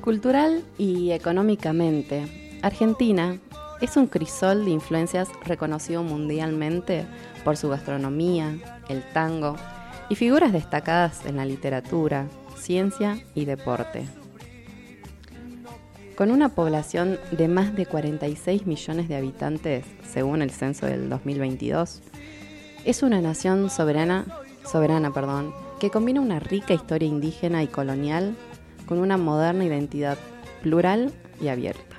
Cultural y económicamente, Argentina es un crisol de influencias reconocido mundialmente por su gastronomía, el tango y figuras destacadas en la literatura, ciencia y deporte. Con una población de más de 46 millones de habitantes, según el censo del 2022, es una nación soberana, que combina una rica historia indígena y colonial con una moderna identidad plural y abierta.